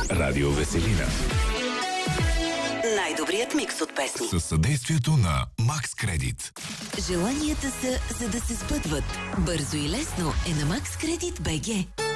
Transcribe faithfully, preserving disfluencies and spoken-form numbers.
Радио Веселина. Най-добрият микс от песни. Със съдействието на Макс Кредит. Желанията са, за да се сбъдват. Бързо и лесно е на Макс Кредит БГ.